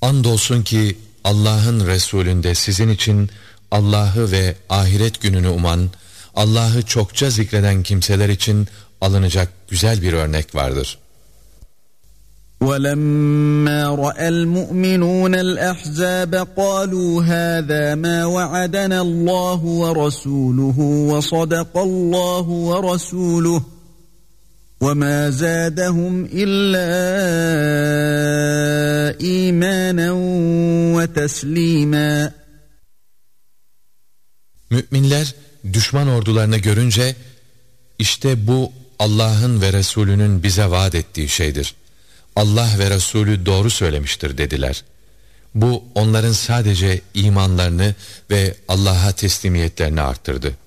Andolsun ki Allah'ın Resulünde sizin için Allah'ı ve ahiret gününü uman, Allah'ı çokça zikreden kimseler için alınacak güzel bir örnek vardır. وَلَمَّا رَأَى الْمُؤْمِنُونَ الْأَحْزَابَ قَالُوا هَذَا مَا وَعَدَنَا اللّٰهُ وَرَسُولُهُ وَصَدَقَ اللّٰهُ وَرَسُولُهُ وَمَا زَادَهُمْ إِلَّا إِيمَانًا وَتَسْلِيمًا. Müminler düşman ordularını görünce, işte bu Allah'ın ve Resulünün bize vaat ettiği şeydir. Allah ve Resulü doğru söylemiştir dediler. Bu onların sadece imanlarını ve Allah'a teslimiyetlerini arttırdı.